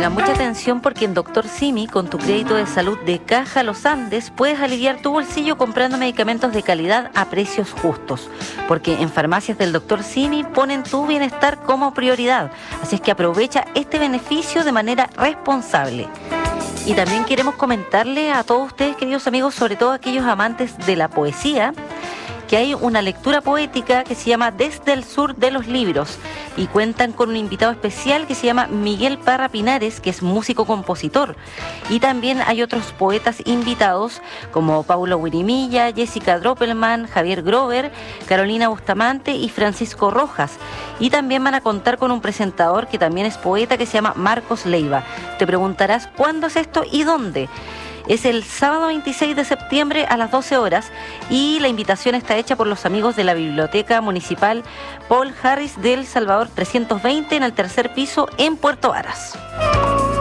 Oigan, mucha atención porque en Dr. Simi, con tu crédito de salud de Caja Los Andes, puedes aliviar tu bolsillo comprando medicamentos de calidad a precios justos. Porque en farmacias del Dr. Simi ponen tu bienestar como prioridad. Así es que aprovecha este beneficio de manera responsable. Y también queremos comentarle a todos ustedes, queridos amigos, sobre todo aquellos amantes de la poesía, que hay una lectura poética que se llama Desde el Sur de los Libros y cuentan con un invitado especial que se llama Miguel Parra Pinares, que es músico-compositor. Y también hay otros poetas invitados como Paulo Wirimilla, Jessica Droppelman, Javier Grover, Carolina Bustamante y Francisco Rojas. Y también van a contar con un presentador que también es poeta que se llama Marcos Leiva. Te preguntarás cuándo es esto y dónde. Es el sábado 26 de septiembre a las 12 horas y la invitación está hecha por los amigos de la Biblioteca Municipal Paul Harris del Salvador 320 en el tercer piso en Puerto Varas.